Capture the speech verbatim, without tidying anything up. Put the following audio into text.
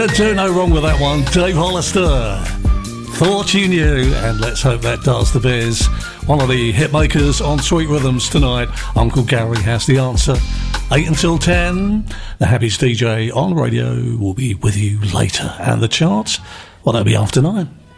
Do no wrong with that one. Dave Hollister, Thought You Knew, and let's hope that does the biz. One of the hit makers on Sweet Rhythms tonight. Uncle Gary has the answer. eight until ten. The happiest D J on radio will be with you later. And the charts, well, they'll be after nine.